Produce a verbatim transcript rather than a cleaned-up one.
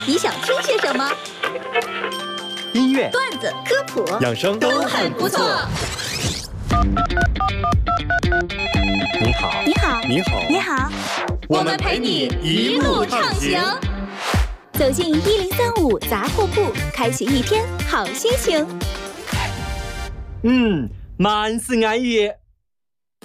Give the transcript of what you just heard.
你想听些什么？ 音乐、 段子、科普、 养生都很不错。 你好， 你好， 你好， 你好， 我们陪你一路畅行。 走进一零三五杂货铺，开启一天好心情。 嗯，万事安逸。